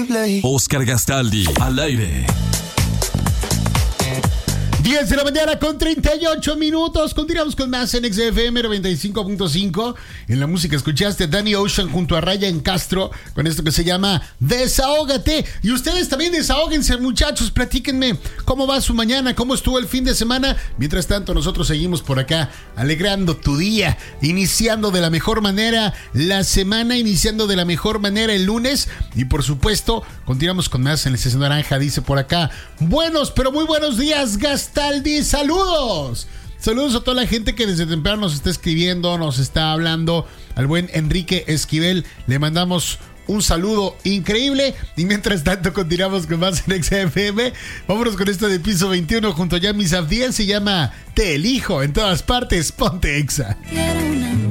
Oscar Gastaldi, al aire. 10 de la mañana con 38 minutos. Continuamos con más en XFM 95.5. En la música escuchaste a Danny Ocean junto a Ryan Castro con esto que se llama Desahógate. Y ustedes también desahóguense, muchachos. Platíquenme cómo va su mañana, cómo estuvo el fin de semana. Mientras tanto, nosotros seguimos por acá alegrando tu día, iniciando de la mejor manera la semana, iniciando de la mejor manera el lunes. Y por supuesto, continuamos con más en el Sesión Naranja. Dice por acá: buenos, pero muy buenos días, Gastaldi. Saludos. Saludos a toda la gente que desde temprano nos está escribiendo, nos está hablando. Al buen Enrique Esquivel le mandamos un saludo increíble. Y mientras tanto continuamos con más en XFM. Vámonos con esto de Piso 21 junto a Yamis Abdiel. Se llama Te Elijo. En todas partes, ponte Exa.